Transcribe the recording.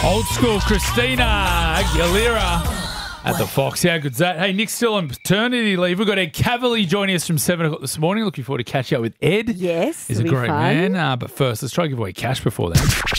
Old school Christina Aguilera at the Fox. How good's that? Hey, Nick's still on paternity leave. We've got Ed Cavalier joining us from 7 o'clock this morning. Looking forward to catching up with Ed. Yes, He's a it'll be great fun. man. But first, let's try to give away cash before that.